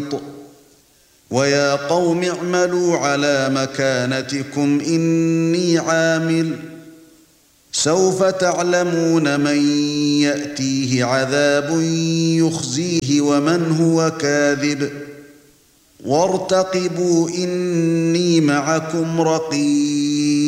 قانط ويا قوم اعملوا على مكانتكم إني عامل سوف تعلمون من يأتيه عذاب يخزيه ومن هو كاذب وارتقبوا إني معكم رقيب